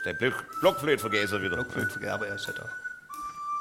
Der Blockflöte vergessen wieder. Blockflöte, aber er ist ja da.